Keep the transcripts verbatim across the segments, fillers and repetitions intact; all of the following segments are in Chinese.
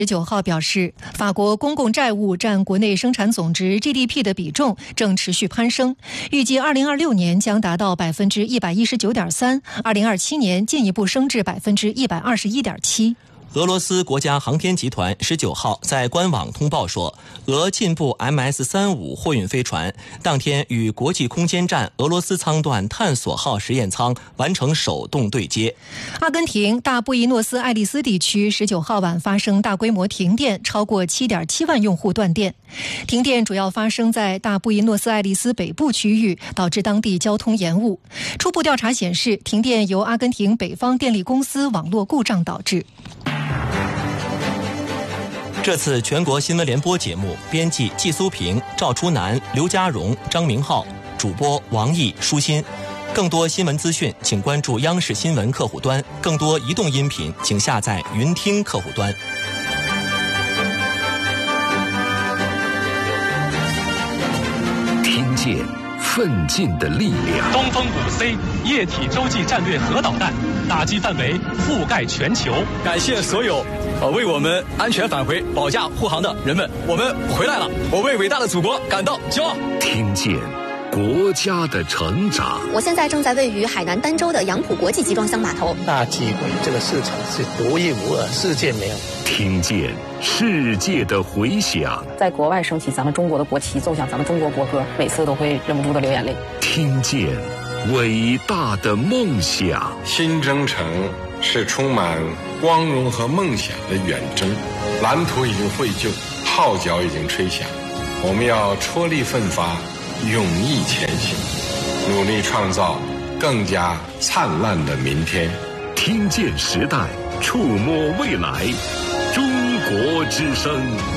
十九号表示，法国公共债务占国内生产总值 G D P 的比重正持续攀升，预计二零二六年将达到百分之一百一十九点三，二零二七年进一步升至百分之一百二十一点七。 俄罗斯国家航天集团十九号在官网通报说，俄进步 M S 三十五 货运飞船当天与国际空间站俄罗斯舱段探索号实验舱完成手动对接。 阿根廷大布宜诺斯艾利斯地区十九号晚发生大规模停电，超过 七点七万用户断电。停电主要发生在大布宜诺斯艾利斯北部区域，导致当地交通延误。初步调查显示，停电由阿根廷北方电力公司网络故障导致。 这次全国新闻联播节目编辑季苏平、赵初南、刘家荣、张明浩，主播王毅、舒心。更多新闻资讯请关注央视新闻客户端，更多移动音频请下载云听客户端。 听见奋进的力量。 东风五 C 液体洲际战略核导弹打击范围覆盖全球。 感谢所有呃为我们安全返回保驾护航的人们，我们回来了，我为伟大的祖国感到骄傲。 听见国家的成长。 我现在正在位于海南儋州的杨浦国际集装箱码头。 大机会，这个市场是独一无二，世界没有。 听见世界的回响。 在国外升起咱们中国的国旗，奏响咱们中国国歌，每次都会忍不住的流眼泪。 听见伟大的梦想。 新征程是充满光荣和梦想的远征，蓝图已经绘就，号角已经吹响，我们要踔厉奋发，勇毅前行，努力创造更加灿烂的明天。 听见时代，触摸未来，中国之声。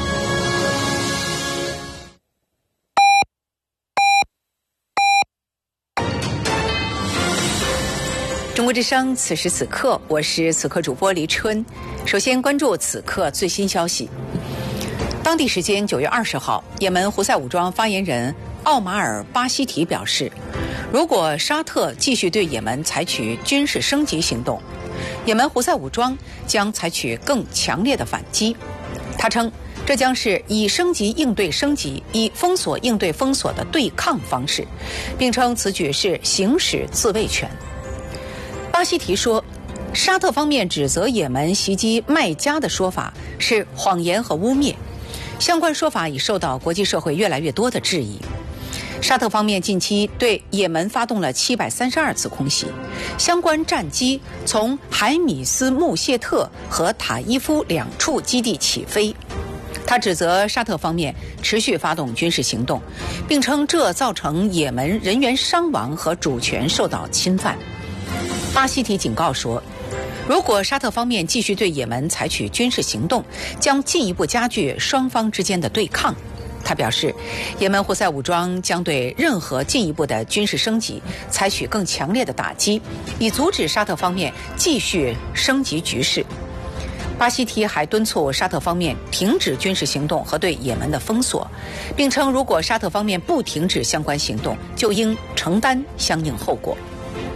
中国之声，此时此刻，我是此刻主播黎春。首先关注此刻最新消息。当地时间九月二十号，也门胡塞武装发言人奥马尔·巴希提表示，如果沙特继续对也门采取军事升级行动，也门胡塞武装将采取更强烈的反击。他称，这将是以升级应对升级、以封锁应对封锁的对抗方式，并称此举是行使自卫权。巴希提说，沙特方面指责也门袭击麦加的说法是谎言和污蔑，相关说法已受到国际社会越来越多的质疑。沙特方面近期对也门发动了七百三十二次空袭，相关战机从海米斯穆谢特和塔伊夫两处基地起飞。他指责沙特方面持续发动军事行动，并称这造成也门人员伤亡和主权受到侵犯。巴希提警告说，如果沙特方面继续对也门采取军事行动，将进一步加剧双方之间的对抗。他表示，也门胡塞武装将对任何进一步的军事升级采取更强烈的打击，以阻止沙特方面继续升级局势。巴希提还敦促沙特方面停止军事行动和对也门的封锁，并称如果沙特方面不停止相关行动，就应承担相应后果。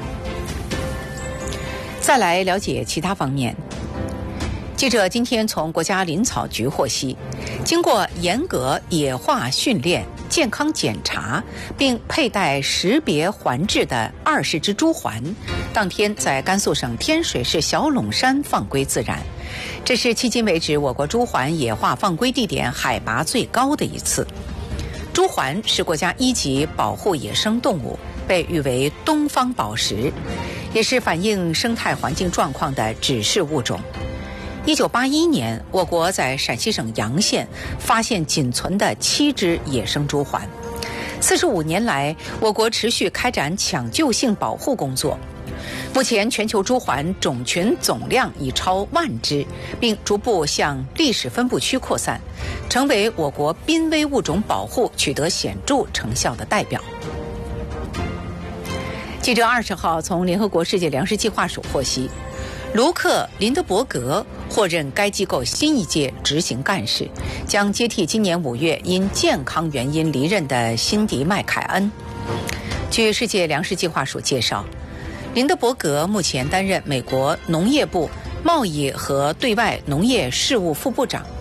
再来了解其他方面。记者今天从国家林草局获悉，经过严格野化训练、健康检查，并佩戴识别环制的二十只猪环，当天在甘肃省天水市小陇山放归自然。这是迄今为止我国猪环野化放归地点海拔最高的一次。猪环是国家一级保护野生动物，被誉为东方宝石，也是反映生态环境状况的指示物种。一九八一年，我国在陕西省洋县发现仅存的七只野生猪环。四十五年来，我国持续开展抢救性保护工作。目前，全球猪环种群总量已超万只，并逐步向历史分布区扩散，成为我国濒危物种保护取得显著成效的代表。记者二十号从联合国世界粮食计划署获悉，卢克·林德伯格获任该机构新一届执行干事，将接替今年五月因健康原因离任的辛迪·麦凯恩。据世界粮食计划署介绍，林德伯格目前担任美国农业部贸易和对外农业事务副部长。